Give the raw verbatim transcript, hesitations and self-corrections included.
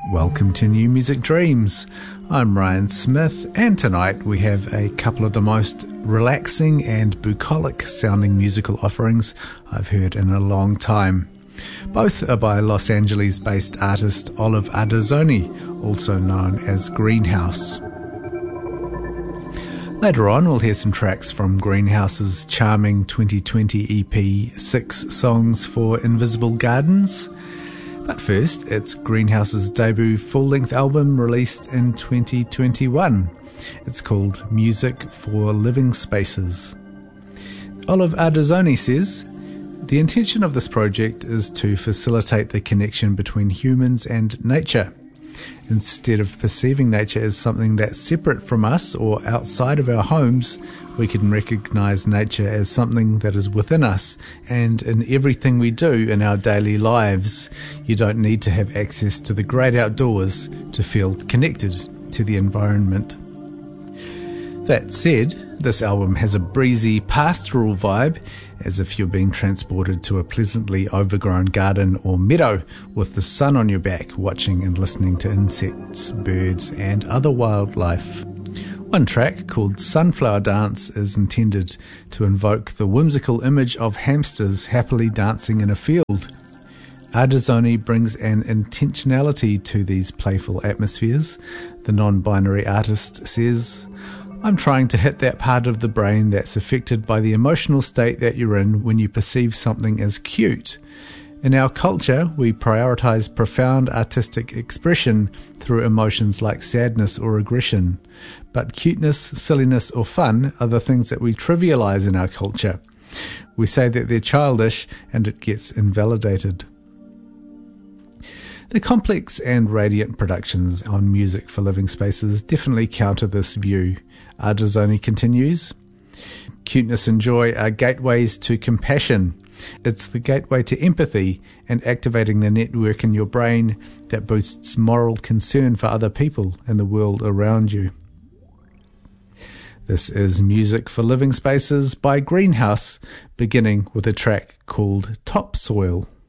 Welcome to New Music Dreams. I'm Ryan Smith, and tonight we have a couple of the most relaxing and bucolic sounding musical offerings I've heard in a long time. Both are by Los Angeles-based artist Olive Ardazoni, also known as Greenhouse. Later on, we'll hear some tracks from Greenhouse's charming twenty twenty E P, Six Songs for Invisible Gardens. But first, it's Greenhouse's debut full-length album released in twenty twenty-one. It's called Music for Living Spaces. Olive Ardazoni says, "The intention of this project is to facilitate the connection between humans and nature. Instead of perceiving nature as something that's separate from us or outside of our homes, we can recognize nature as something that is within us and in everything we do in our daily lives. You don't need to have access to the great outdoors to feel connected to the environment." That said, this album has a breezy pastoral vibe, as if you're being transported to a pleasantly overgrown garden or meadow with the sun on your back, watching and listening to insects, birds, and other wildlife. One track, called Sunflower Dance, is intended to invoke the whimsical image of hamsters happily dancing in a field. Ardazoni brings an intentionality to these playful atmospheres. The non-binary artist says, "I'm trying to hit that part of the brain that's affected by the emotional state that you're in when you perceive something as cute. In our culture, we prioritize profound artistic expression through emotions like sadness or aggression. But cuteness, silliness, or fun are the things that we trivialize in our culture. We say that they're childish and it gets invalidated." The complex and radiant productions on Music for Living Spaces definitely counter this view. Ardazoni continues, "Cuteness and joy are gateways to compassion. It's the gateway to empathy and activating the network in your brain that boosts moral concern for other people and the world around you." This is Music for Living Spaces by Greenhouse, beginning with a track called Topsoil.